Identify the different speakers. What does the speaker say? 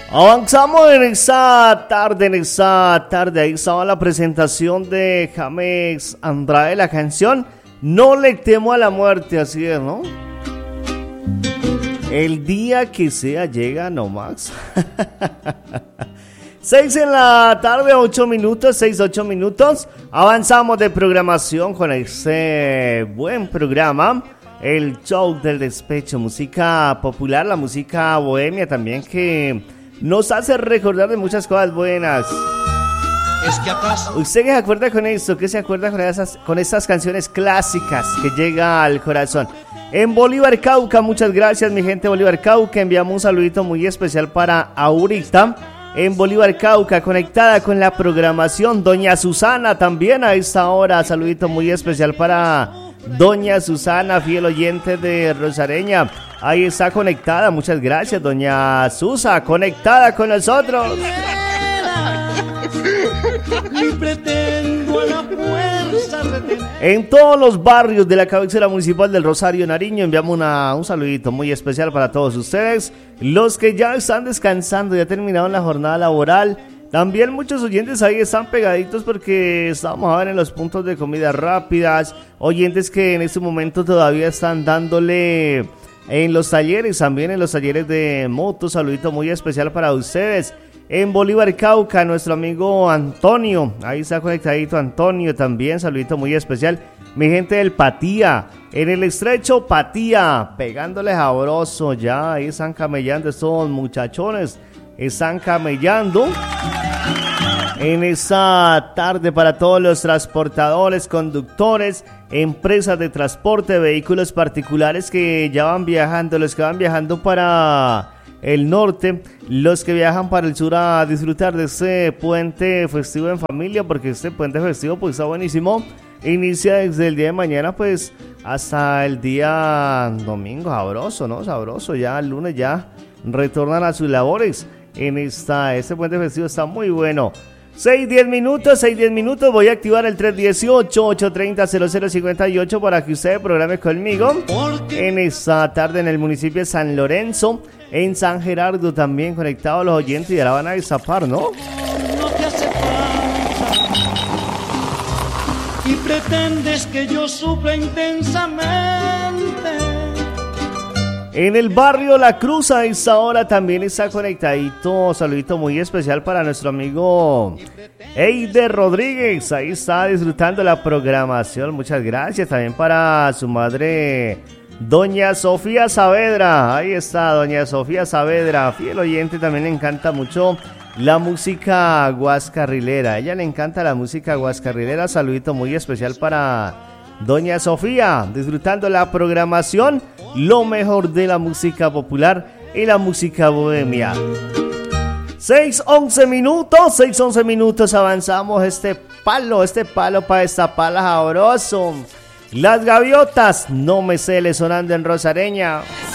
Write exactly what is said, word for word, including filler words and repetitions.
Speaker 1: Avanzamos en esa tarde, en esa tarde. Ahí estaba la presentación de James Andrade, la canción No le temo a la muerte, así es, ¿no? El día que sea llega nomás. Seis en la tarde, ocho minutos, seis, ocho minutos. Avanzamos de programación con este buen programa. El show del despecho, música popular, la música bohemia también que nos hace recordar de muchas cosas buenas.
Speaker 2: Es que acaso
Speaker 1: ¿Usted qué se acuerda con esto? ¿Qué se acuerda con esas, con esas canciones clásicas que llega al corazón? En Bolívar, Cauca, muchas gracias mi gente de Bolívar, Cauca. Enviamos un saludito muy especial para Aurita. En Bolívar, Cauca, conectada con la programación. Doña Susana también a esta hora. Saludito muy especial para Doña Susana, fiel oyente de Rosareña. Ahí está conectada. Muchas gracias, Doña Susa, conectada con nosotros.
Speaker 2: ni pretendo a la fuerza retener.
Speaker 1: En todos los barrios de la cabecera municipal del Rosario, Nariño, enviamos una, un saludito muy especial para todos ustedes. Los que ya están descansando, ya terminaron la jornada laboral. También muchos oyentes ahí están pegaditos porque estamos a ver en los puntos de comidas rápidas. Oyentes que en este momento todavía están dándole en los talleres, también en los talleres de motos. Saludito muy especial para ustedes. En Bolívar, Cauca, nuestro amigo Antonio, ahí está conectadito Antonio también, saludito muy especial. Mi gente del Patía, en el estrecho Patía, pegándole sabroso, ya ahí están camellando estos muchachones, están camellando en esta tarde para todos los transportadores, conductores, empresas de transporte, vehículos particulares que ya van viajando, los que van viajando para el norte, los que viajan para el sur a disfrutar de este puente festivo en familia, porque este puente festivo pues está buenísimo. Inicia desde el día de mañana pues hasta el día domingo, sabroso, ¿no? Sabroso, ya el lunes ya retornan a sus labores. En esta, este puente festivo está muy bueno. seis, diez minutos, seis, diez minutos. Voy a activar el tres dieciocho, ocho treinta, cero cero cincuenta y ocho para que usted programe conmigo. En esta tarde en el municipio de San Lorenzo, en San Gerardo también conectados los oyentes y ahora van a destapar, ¿no?
Speaker 2: No te hace falta y pretendes que yo sufra intensamente.
Speaker 1: En el barrio La Cruz a esta hora también está conectadito. Saludito muy especial para nuestro amigo Eider Rodríguez. Ahí está disfrutando la programación. Muchas gracias. También para su madre, Doña Sofía Saavedra. Ahí está Doña Sofía Saavedra, fiel oyente. También le encanta mucho la música guascarrilera. A ella le encanta la música guascarrilera. Saludito muy especial para Doña Sofía, disfrutando la programación, lo mejor de la música popular y la música bohemia. seis, once minutos, seis, once minutos, avanzamos este palo, este palo para esta pala sabroso. Las gaviotas, no me cele sonando en Rosareña.